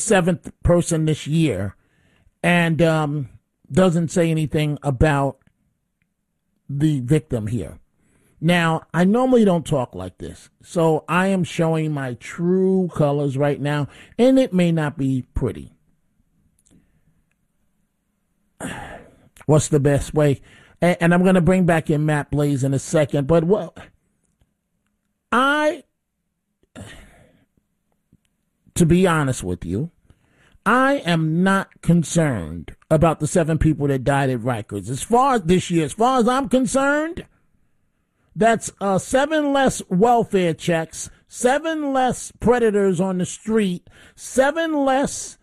seventh person this year, and doesn't say anything about the victim here. Now, I normally don't talk like this, so I am showing my true colors right now, and it may not be pretty. What's the best way? And I'm going to bring back in Matt Blaze in a second, but to be honest with you, I am not concerned about the 7 people that died at Rikers. As far as this year, as far as I'm concerned, that's 7 less welfare checks, 7 less predators on the street, 7 less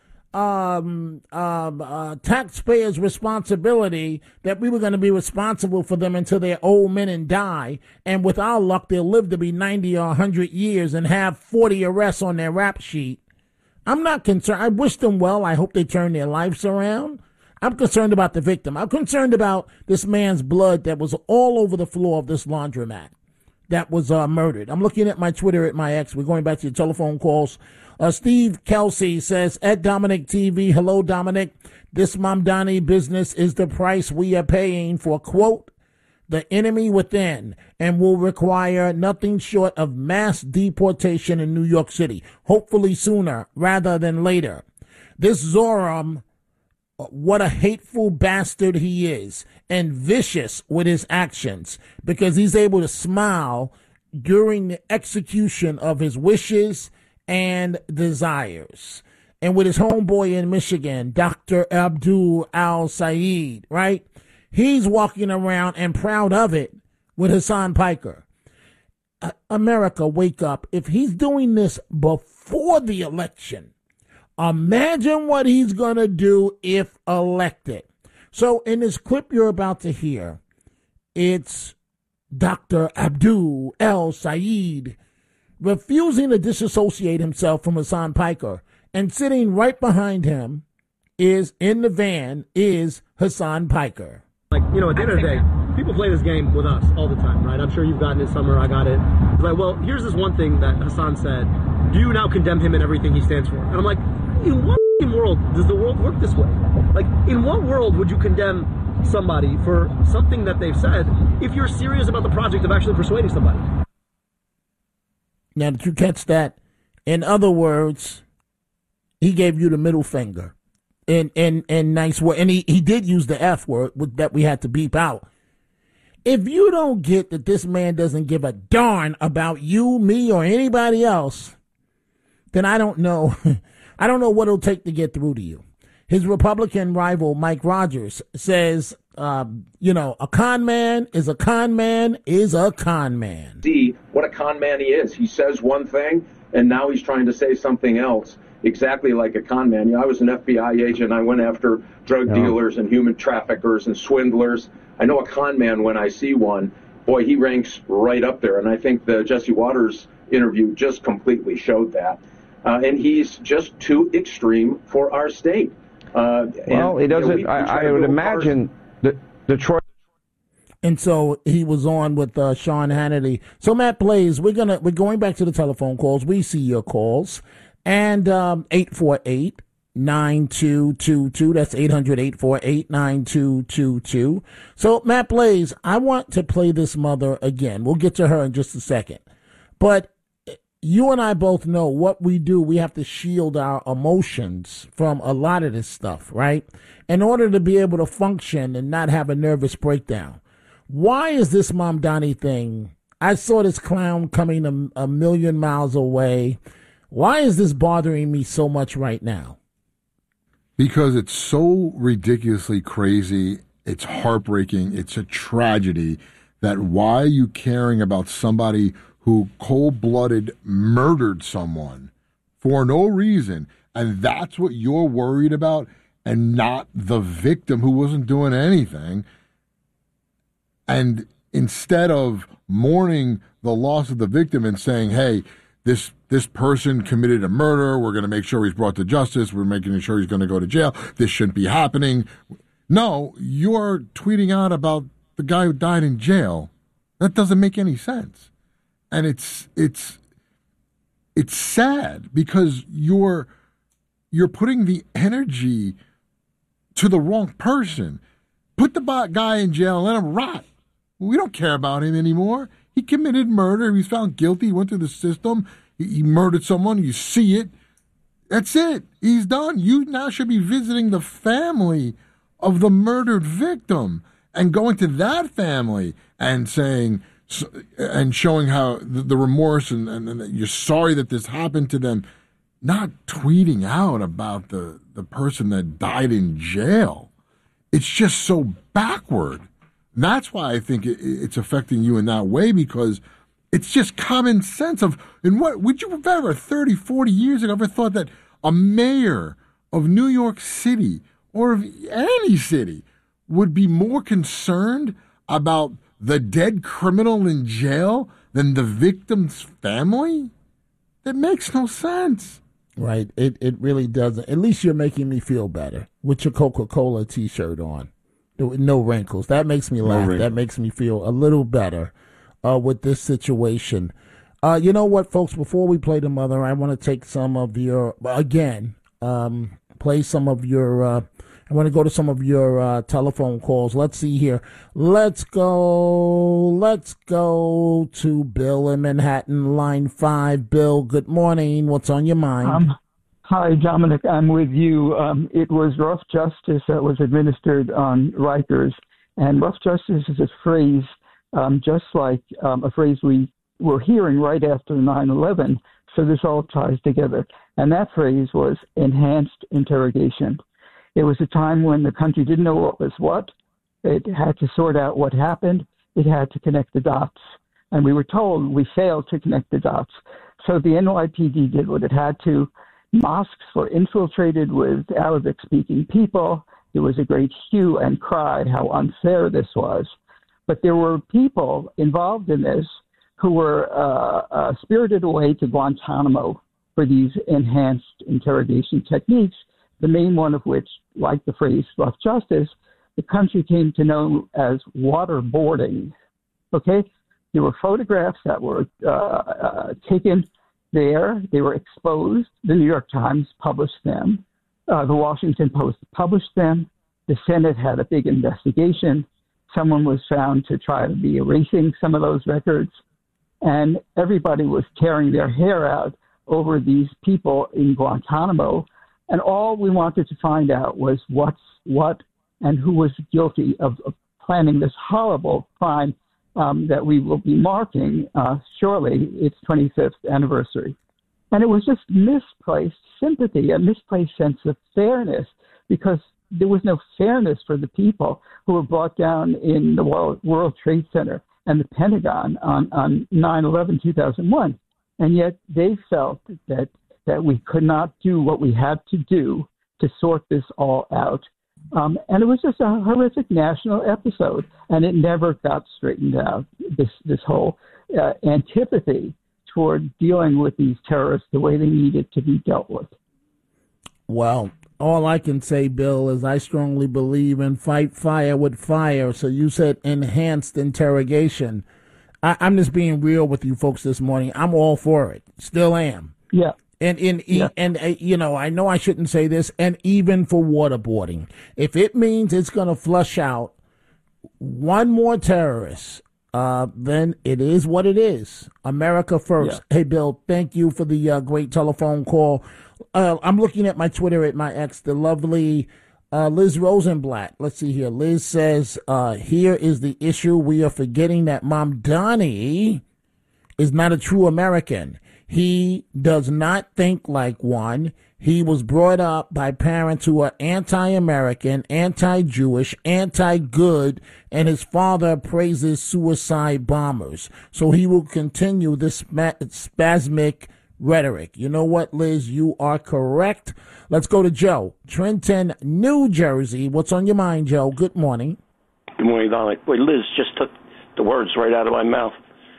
taxpayers' responsibility that we were going to be responsible for them until they're old men and die. And with our luck, they'll live to be 90 or 100 years and have 40 arrests on their rap sheet. I'm not concerned. I wish them well. I hope they turn their lives around. I'm concerned about the victim. I'm concerned about this man's blood that was all over the floor of this laundromat that was murdered. I'm looking at my Twitter at my ex. We're going back to the telephone calls. Steve Kelsey says, at Dominic TV, hello, Dominic. This Mamdani business is the price we are paying for, quote, the enemy within, and will require nothing short of mass deportation in New York City, hopefully sooner rather than later. This Zoram, what a hateful bastard he is, and vicious with his actions, because he's able to smile during the execution of his wishes and desires. And with his homeboy in Michigan, Dr. Abdul Al-Said, right? He's walking around and proud of it with Hassan Piker. America, wake up. If he's doing this before the election, imagine what he's going to do if elected. So in this clip you're about to hear, it's Dr. Abdul El-Sayed refusing to disassociate himself from Hassan Piker, and sitting right behind him is, in the van, is Hassan Piker. Like, you know, at the end of the day, people play this game with us all the time, right? I'm sure you've gotten it, Summer, I got it. It's like, well, here's this one thing that Hassan said. Do you now condemn him and everything he stands for? And I'm like, in what world does the world work this way? Like, in what world would you condemn somebody for something that they've said if you're serious about the project of actually persuading somebody? Now, did you catch that? In other words, he gave you the middle finger. In nice word. And he did use the F word that we had to beep out. If you don't get that this man doesn't give a darn about you, me, or anybody else, then I don't know. I don't know what it'll take to get through to you. His Republican rival, Mike Rogers, says, a con man is a con man is a con man. See what a con man he is. He says one thing, and now he's trying to say something else, exactly like a con man. I was an FBI agent. I went after drug dealers and human traffickers and swindlers. I know a con man when I see one. Boy, he ranks right up there, and I think the Jesse Waters interview just completely showed that. And he's just too extreme for our state. He doesn't. I would imagine that Detroit. And so he was on with Sean Hannity. So Matt Blaze, we're going back to the telephone calls. We see your calls, and 848-9222. That's 800-848-9222. So Matt Blaze, I want to play this mother again. We'll get to her in just a second, but you and I both know what we do. We have to shield our emotions from a lot of this stuff, right? In order to be able to function and not have a nervous breakdown. Why is this Mamdani thing? I saw this clown coming a million miles away. Why is this bothering me so much right now? Because it's so ridiculously crazy. It's heartbreaking. It's a tragedy that why are you caring about somebody who cold-blooded murdered someone for no reason, and that's what you're worried about, and not the victim who wasn't doing anything. And instead of mourning the loss of the victim and saying, hey, this person committed a murder, we're going to make sure he's brought to justice, we're making sure he's going to go to jail, this shouldn't be happening. No, you're tweeting out about the guy who died in jail. That doesn't make any sense. And it's sad because you're you're putting the energy to the wrong person. Put the guy in jail and let him rot. We don't care about him anymore. He committed murder. He was found guilty. He went through the system. He murdered someone. You see it. That's it. He's done. You now should be visiting the family of the murdered victim and going to that family and saying and showing how the remorse and that you're sorry that this happened to them, not tweeting out about the person that died in jail. It's just so backward. And that's why I think it's affecting you in that way, because it's just common sense of, in what, would you have ever 30, 40 years ago ever thought that a mayor of New York City or of any city would be more concerned about the dead criminal in jail than the victim's family? That makes no sense. Right. It really doesn't. At least you're making me feel better with your Coca-Cola T-shirt on. No wrinkles. That makes me laugh. That makes me feel a little better with this situation. You know what, folks? Before we play the mother, I want to take some of your, play some of your, I want to go to some of your telephone calls. Let's see here. Let's go to Bill in Manhattan, line 5. Bill, good morning. What's on your mind? Hi, Dominic. I'm with you. It was rough justice that was administered on Rikers. And rough justice is a phrase just like a phrase we were hearing right after 9/11. So this all ties together. And that phrase was enhanced interrogation. It was a time when the country didn't know what was what. It had to sort out what happened. It had to connect the dots. And we were told we failed to connect the dots. So the NYPD did what it had to. Mosques were infiltrated with Arabic-speaking people. There was a great hue and cry how unfair this was. But there were people involved in this who were spirited away to Guantanamo for these enhanced interrogation techniques, the main one of which, like the phrase rough justice, the country came to know as waterboarding. Okay? There were photographs that were taken there. They were exposed. The New York Times published them. The Washington Post published them. The Senate had a big investigation. Someone was found to try to be erasing some of those records. And everybody was tearing their hair out over these people in Guantanamo. And all we wanted to find out was what's what and who was guilty of planning this horrible crime that we will be marking shortly its 25th anniversary. And it was just misplaced sympathy, a misplaced sense of fairness, because there was no fairness for the people who were brought down in the World Trade Center and the Pentagon on 9/11/2001. And yet they felt that we could not do what we had to do to sort this all out. And it was just a horrific national episode, and it never got straightened out, this whole antipathy toward dealing with these terrorists the way they needed to be dealt with. Well, all I can say, Bill, is I strongly believe in fight fire with fire. So you said enhanced interrogation. I'm just being real with you folks this morning. I'm all for it. Still am. Yeah. And you know, I know I shouldn't say this, and even for waterboarding, if it means it's going to flush out one more terrorist, then it is what it is. America first. Yeah. Hey, Bill, thank you for the great telephone call. I'm looking at my Twitter at my ex, the lovely Liz Rosenblatt. Let's see here. Liz says, here is the issue. We are forgetting that Mamdani is not a true American. He does not think like one. He was brought up by parents who are anti-American, anti-Jewish, anti-good, and his father praises suicide bombers. So he will continue this spasmic rhetoric. You know what, Liz? You are correct. Let's go to Joe, Trenton, New Jersey. What's on your mind, Joe? Good morning. Good morning, Dominic. Boy, Liz just took the words right out of my mouth.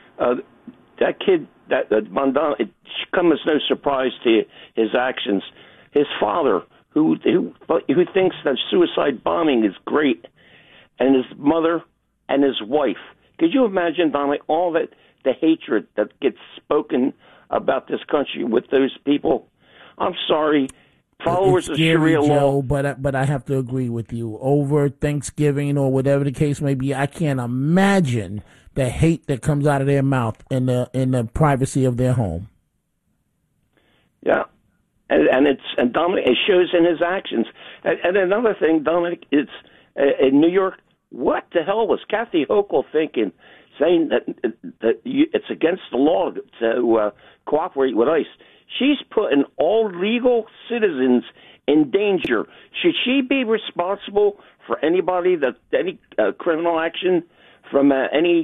That kid, that Mamdani, it should come as no surprise to you, his actions. His father, who thinks that suicide bombing is great, and his mother and his wife. Could you imagine, Dominic, all that the hatred that gets spoken about this country with those people? I'm sorry, followers of Sharia law. But I have to agree with you. Over Thanksgiving or whatever the case may be, I can't imagine the hate that comes out of their mouth in the privacy of their home. Yeah, and Dominic, it shows in his actions. And another thing, Dominic, it's in New York. What the hell was Kathy Hochul thinking, saying that it's against the law to cooperate with ICE? She's putting all legal citizens in danger. Should she be responsible for anybody any criminal action from any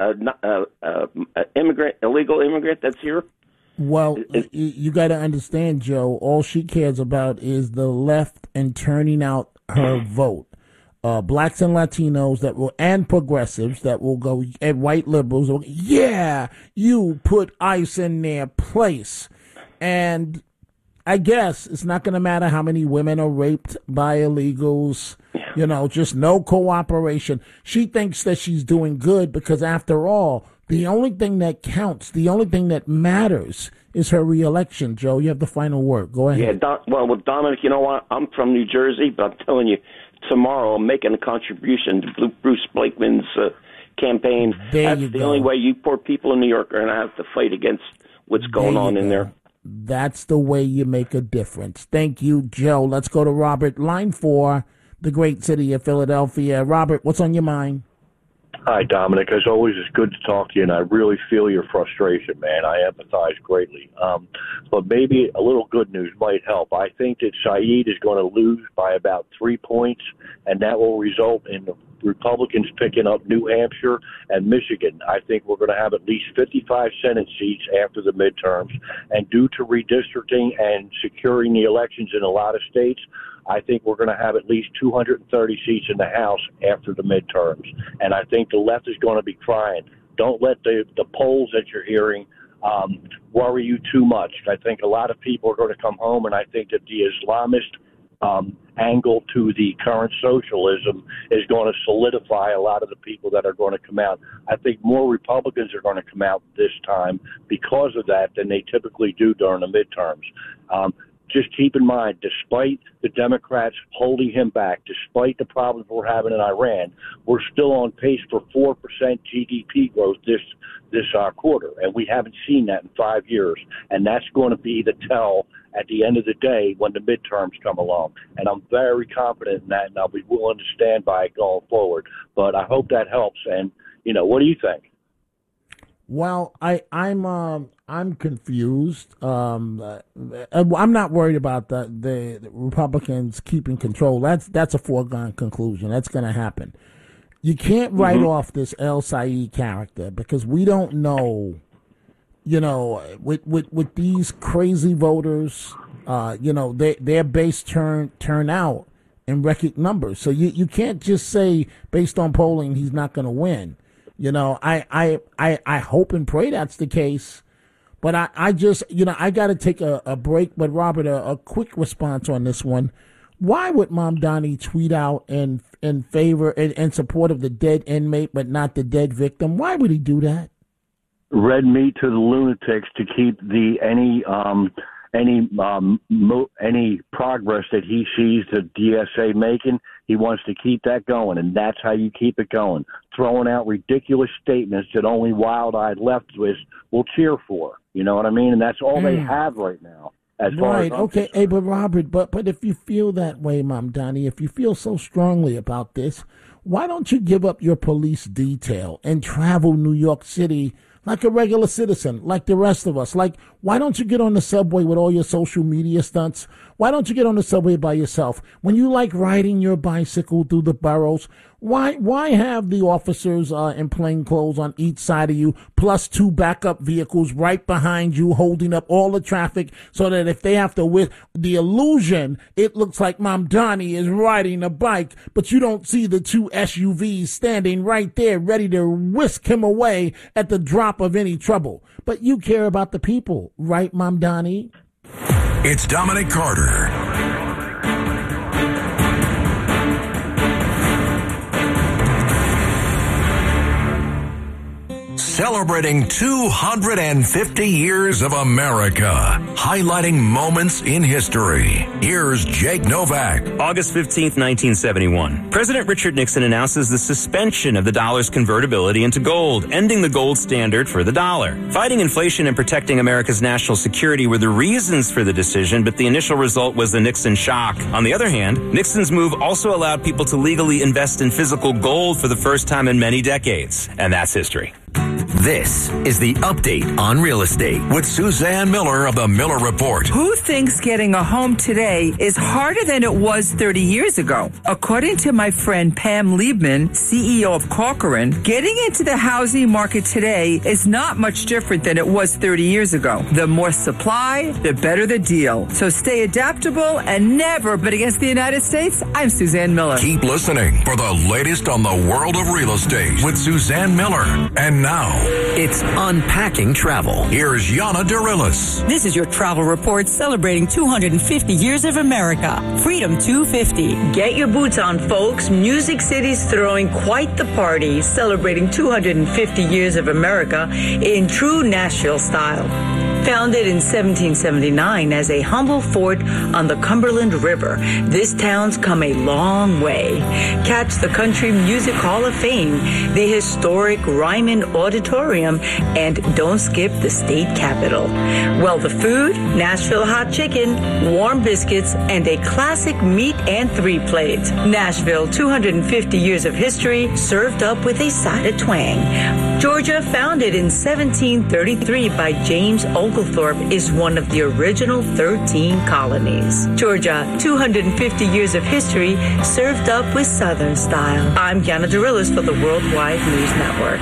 illegal immigrant that's here? Well, you got to understand, Joe, all she cares about is the left and turning out her vote. Blacks and Latinos and progressives that will go, and white liberals will, yeah, you put ICE in their place. And I guess it's not going to matter how many women are raped by illegals, just no cooperation. She thinks that she's doing good because, after all, the only thing that counts, the only thing that matters is her reelection. Joe, you have the final word. Go ahead. Yeah, well, Dominic, you know what? I'm from New Jersey, but I'm telling you, tomorrow I'm making a contribution to Bruce Blakeman's campaign. That's the only way you poor people in New York are going to have to fight against what's going on in there. That's the way you make a difference. Thank you, Joe. Let's go to Robert, line 4, the great city of Philadelphia. Robert, what's on your mind? Hi, Dominic. As always, it's good to talk to you, and I really feel your frustration, man. I empathize greatly. But maybe a little good news might help. I think that Saeed is going to lose by about 3 points, and that will result in the Republicans picking up New Hampshire and Michigan. I think we're going to have at least 55 Senate seats after the midterms, and due to redistricting and securing the elections in a lot of states, I think we're going to have at least 230 seats in the House after the midterms. And I think the left is going to be crying. Don't let the polls that you're hearing worry you too much. I think a lot of people are going to come home, and I think that the Islamist angle to the current socialism is going to solidify a lot of the people that are going to come out. I think more Republicans are going to come out this time because of that than they typically do during the midterms. Just keep in mind, despite the Democrats holding him back, despite the problems we're having in Iran, we're still on pace for 4% GDP growth this quarter, and we haven't seen that in 5 years. And that's going to be the tell at the end of the day when the midterms come along. And I'm very confident in that, and I'll be willing to stand by it going forward. But I hope that helps. And, what do you think? Well, I'm confused. I'm not worried about the Republicans keeping control. That's a foregone conclusion. That's going to happen. You can't write off this El Saeed character because we don't know. With these crazy voters, their base turn out in record numbers. So you can't just say based on polling he's not going to win. I hope and pray that's the case. But I just, I got to take a break. But, Robert, a quick response on this one. Why would Mamdani tweet out in favor, in support of the dead inmate but not the dead victim? Why would he do that? Red meat to the lunatics to keep any progress that he sees the DSA making. He wants to keep that going, and that's how you keep it going. Throwing out ridiculous statements that only wild-eyed leftists will cheer for. You know what I mean? And that's all they have right now. Right. Okay. Hey, but Robert, but if you feel that way, Mamdani, if you feel so strongly about this, why don't you give up your police detail and travel New York City like a regular citizen, like the rest of us? Like, why don't you get on the subway with all your social media stunts? Why don't you get on the subway by yourself? When you like riding your bicycle through the boroughs, why have the officers in plain clothes on each side of you, plus 2 backup vehicles right behind you, holding up all the traffic so that if they have to whisk the illusion, it looks like Mamdani is riding a bike, but you don't see the 2 SUVs standing right there ready to whisk him away at the drop of any trouble. But you care about the people, right, Mamdani? It's Dominic Carter. celebrating 250 years of America, highlighting moments in history. Here's Jake Novak. August 15th, 1971. President Richard Nixon announces the suspension of the dollar's convertibility into gold, ending the gold standard for the dollar. Fighting inflation and protecting America's national security were the reasons for the decision, but the initial result was the Nixon shock. On the other hand, Nixon's move also allowed people to legally invest in physical gold for the first time in many decades. And that's history. This is the update on real estate with Suzanne Miller of the Miller Report. Who thinks getting a home today is harder than it was 30 years ago? According to my friend Pam Liebman, CEO of Corcoran, getting into the housing market today is not much different than it was 30 years ago. The more supply, the better the deal. So stay adaptable and never bet against the United States. I'm Suzanne Miller. Keep listening for the latest on the world of real estate with Suzanne Miller. And now, it's Unpacking Travel. Here's Yana Dirilis. This is your travel report celebrating 250 years of America. Freedom 250. Get your boots on, folks. Music City's throwing quite the party, celebrating 250 years of America in true Nashville style. Founded in 1779 as a humble fort on the Cumberland River, this town's come a long way. Catch the Country Music Hall of Fame, the historic Ryman Auditorium, and don't skip the state capitol. Well, the food, Nashville hot chicken, warm biscuits, and a classic meat and three plates. Nashville, 250 years of history, served up with a side of twang. Georgia, founded in 1733 by James Oglethorpe, is one of the original 13 colonies. Georgia, 250 years of history, served up with Southern style. I'm Yana Dirilis for the Worldwide News Network.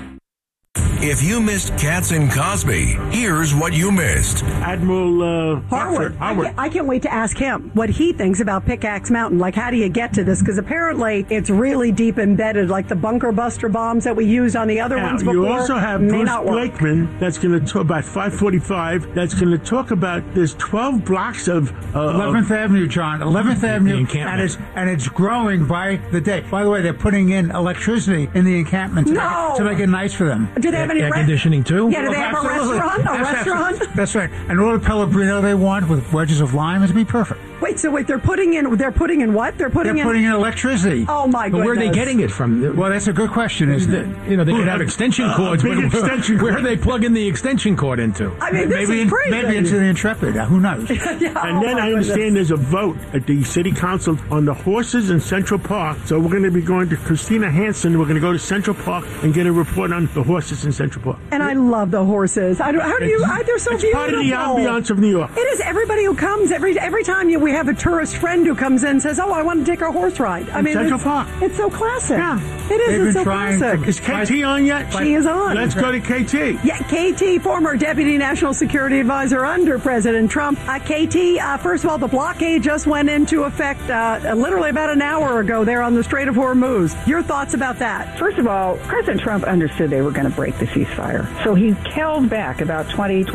If you missed Katz and Cosby, here's what you missed. Admiral Harwood. I can't wait to ask him what he thinks about Pickaxe Mountain. Like, how do you get to this? Because apparently it's really deep embedded, like the bunker buster bombs that we used on the other ones before. You also have Bruce Blakeman that's going to talk about 545. That's going to talk about there's 12 blocks of 11th Avenue, John. 11th Avenue, and it's growing by the day. By the way, they're putting in electricity in the encampment to make it nice for them. Do they have any air conditioning too? Yeah, do they have a restaurant? That's right. And all the Pellegrino they want with wedges of lime is to be perfect. Wait, they're putting in what? They're putting in electricity. Oh my goodness. But where are they getting it from? Well, that's a good question, isn't it? You know, they could have extension cords. Where are they plugging the extension cord into? I mean, this is crazy. Maybe into the Intrepid. Who knows? And then I understand there's a vote at the city council on the horses in Central Park. So we're going to be going to Christina Hansen. We're going to go to Central Park and get a report on the horses in Central Park. And I love the horses. They're so beautiful. Part of the ambiance of New York. It is. Everybody who comes, every time we have a tourist friend who comes in and says, "Oh, I want to take a horse ride." I mean, Central Park. It's so classic. Yeah, it is. It's so classic. Is KT on yet? She is on. Let's go to KT. Yeah, KT, former Deputy National Security Advisor under President Trump. KT, first of all, the blockade just went into effect literally about an hour ago there on the Strait of Hormuz. Your thoughts about that? First of all, President Trump understood they were going to break the ceasefire. So he held back about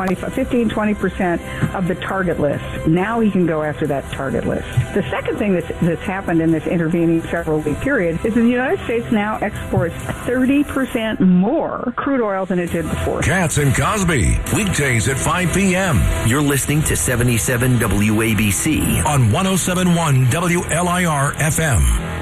15-20% of the target list. Now he can go after that target list. The second thing that's happened in this intervening several-week period is that the United States now exports 30% more crude oil than it did before. Katz and Cosby, weekdays at 5 p.m. You're listening to 77 WABC on 107.1 WLIR FM.